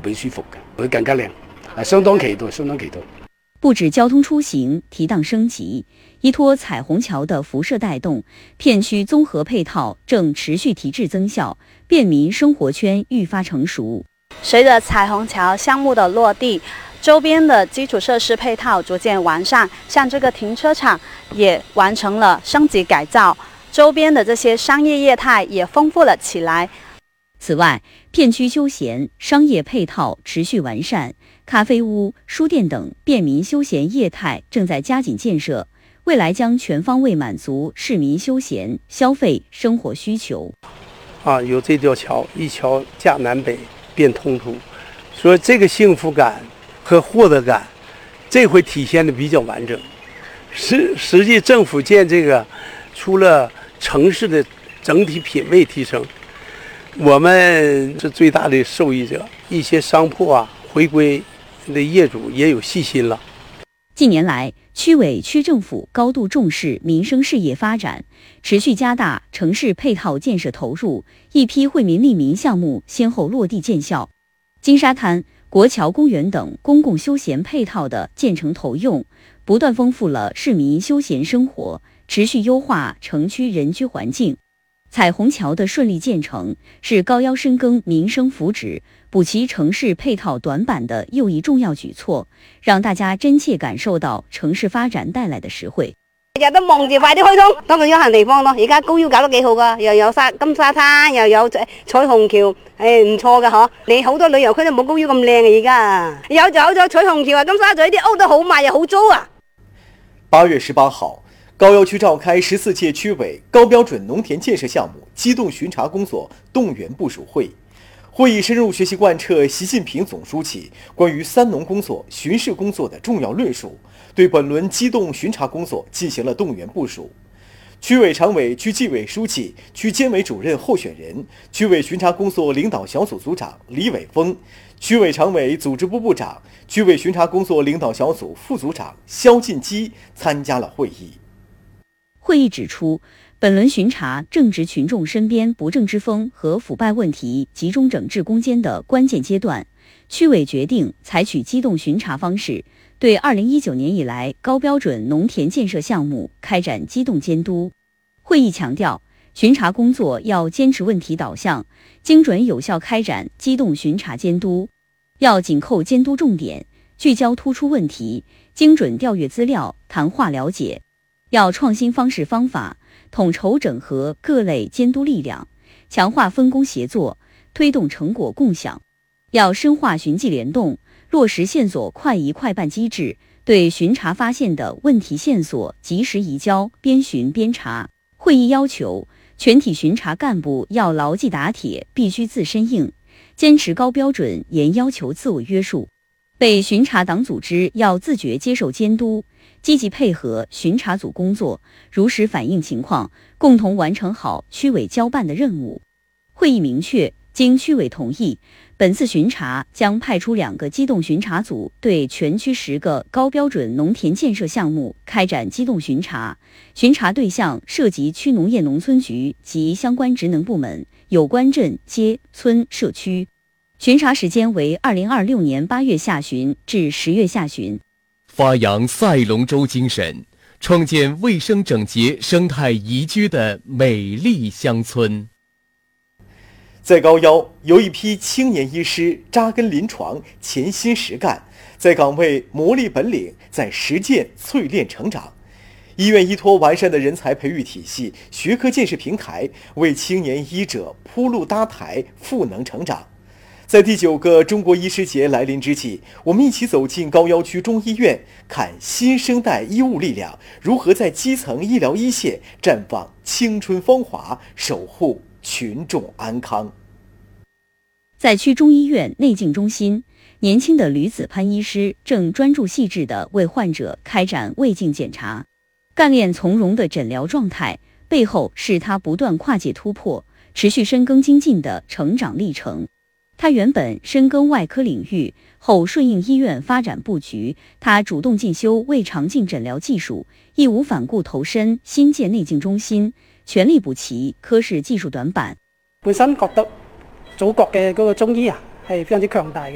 鼻舒服嘅，會更加靚，相當期待，相當期待。 不止交通出行提档升级，依托彩虹桥的辐射带动，片区综合配套正持续提质增效，便民生活圈愈发成熟。 随着彩虹桥项目的落地，周边的基础设施配套逐渐完善，像这个停车场也完成了升级改造，周边的这些商业业态也丰富了起来。 此外，片区休闲商业配套持续完善，咖啡屋、书店等便民休闲业态正在加紧建设，未来将全方位满足市民休闲、消费、生活需求。 有这条桥，一桥架南北，变通途，所以这个幸福感和获得感，这回体现的比较完整。实际政府建这个，除了城市的整体品位提升，我们是最大的受益者。一些商铺回归的业主也有信心了。 近年来，区委区政府高度重视民生事业发展，持续加大城市配套建设投入，一批惠民利民项目先后落地见效。金沙滩、国桥公园等公共休闲配套的建成投用，不断丰富了市民休闲生活，持续优化城区人居环境。彩虹桥的顺利建成，是高腰深耕民生福祉、补齐城市配套短板的又一重要舉措，讓大家真切感受到城市發展帶來的實惠。 日日都望住快啲開通，當個休閒地方咯。而家高腰搞得幾好噶，又有金沙灘，又有彩虹橋，唔錯噶嗬。你好多旅遊區都冇高腰咁靚嘅而家，有就有咗彩虹橋金沙咀啲屋都好賣又好租啊。 8月18號。高要区召開14屆區委高標準農田建設項目機動巡查工作動員部署會。會議深入學習貫徹習近平總書記關於三農工作巡視工作的重要論述，對本輪機動巡查工作進行了動員部署。區委常委、區紀委書記、區監委主任候選人、區委巡查工作領導小組組長李偉峰、區委常委、組織部部長、區委巡查工作領導小組副組長肖進基參加了會議。 會議指出，本輪巡查正值群眾身邊不正之風和腐敗問題集中整治攻堅的關鍵階段，區委決定採取機動巡查方式，對2019年以來高標準農田建設項目開展機動監督。會議強調，巡查工作要堅持問題導向，精準有效開展機動巡查監督，要緊扣監督重點，聚焦突出問題，精準調閱資料，談話了解。要創新方式方法，統籌整合各類監督力量，強化分工協作，推動成果共享。要深化巡紀聯動，落實線索快移快辦機制，對巡查發現的問題線索及時移交，邊巡邊查。會議要求全體巡查幹部要牢記打鐵，必須自身硬，堅持高標準，嚴要求自我約束。被巡查黨組織要自覺接受監督，積極配合巡查組工作，如實反映情況，共同完成好區委交辦的任務。會議明確，經區委同意，本次巡查將派出2個機動巡查組，對全區10個高標準農田建設項目開展機動巡查。巡查對象涉及區農業農村局及相關職能部門、有關鎮、街、村、社區。巡查時間為2026年8月下旬至10月下旬。 發揚賽龍舟精神，創建衛生整潔、生態宜居的美麗鄉村。 在高腰，有一批青年醫師扎根臨床，潛心實幹，在崗位磨礪本領，在實踐淬煉成長。醫院依托完善的人才培育體系、學科建設平台，為青年醫者鋪路搭台，賦能成長。在第9個中國醫師節來臨之際，我們一起走進高腰區中醫院，看新生代醫務力量如何在基層醫療一線綻放青春風華，守護群眾安康。 在區中醫院內鏡中心，年輕的呂子潘醫師正專注細緻地為患者開展胃鏡檢查，幹練從容的診療狀態，背後是他不斷跨界突破、持續深耕精進的成長歷程。他原本深耕外科領域，後順應醫院發展佈局，他主動進修胃腸鏡診療技術，義無反顧投身新建內鏡中心，全力補齊科室技術短板。 本身覺得祖國嘅嗰個中醫係非常之強大嘅。